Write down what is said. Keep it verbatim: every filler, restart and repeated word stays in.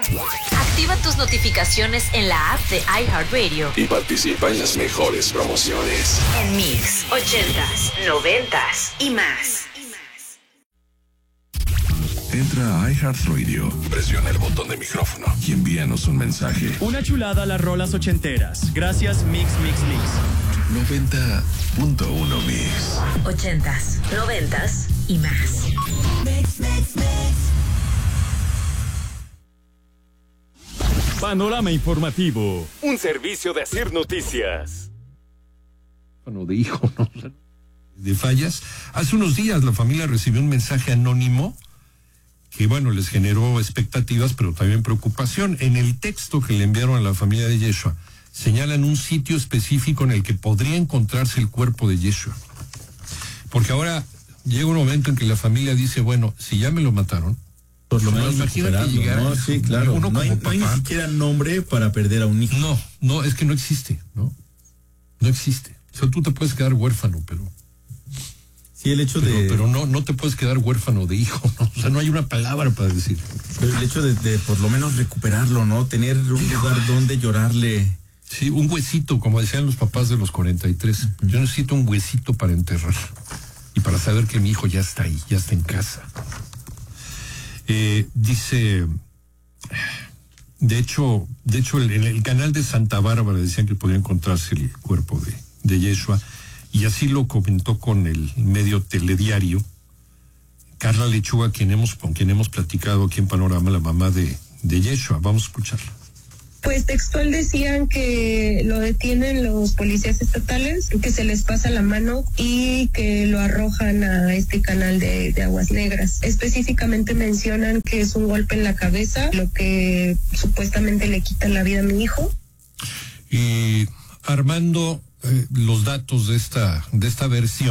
Activa tus notificaciones en la app de iHeartRadio y participa en las mejores promociones. En Mix, ochentas, noventas y más. Entra a iHeartRadio, presiona el botón de micrófono y envíanos un mensaje. Una chulada las rolas ochenteras. Gracias Mix, Mix, Mix. noventa punto uno Mix. Ochentas, noventas y más. Mix, mix, mix. Panorama informativo, un servicio de Asir Noticias. Bueno, de hijo, ¿no? De fallas. Hace unos días la familia recibió un mensaje anónimo que, bueno, les generó expectativas, pero también preocupación. En el texto que le enviaron a la familia de Yeshua, señalan un sitio específico en el que podría encontrarse el cuerpo de Yeshua. Porque ahora llega un momento en que la familia dice, bueno, si ya me lo mataron, por lo menos recuperarlo, ¿no? Sí, claro. Uno no, hay, como no hay ni siquiera nombre para perder a un hijo. No, no, es que no existe, ¿no? No existe. O sea, tú te puedes quedar huérfano, pero... Sí, el hecho pero, de... Pero no, no te puedes quedar huérfano de hijo, ¿no? O sea, no hay una palabra para decir. Pero el hecho de, de por lo menos recuperarlo, ¿no? Tener un lugar donde llorarle. Sí, un huesito, como decían los papás de los cuarenta y tres. Uh-huh. Yo necesito un huesito para enterrar y para saber que mi hijo ya está ahí, ya está en casa. Eh, dice, de hecho, de hecho en el, el canal de Santa Bárbara decían que podía encontrarse el cuerpo de, de Yeshua, y así lo comentó con el medio Telediario Carla Lechuga, quien hemos, con quien hemos platicado aquí en Panorama, la mamá de, de Yeshua. Vamos a escucharla. Pues textual decían que lo detienen los policías estatales, que se les pasa la mano y que lo arrojan a este canal de, de aguas negras. Específicamente mencionan que es un golpe en la cabeza, lo que supuestamente le quita la vida a mi hijo. Y armando eh, los datos de esta, de esta versión.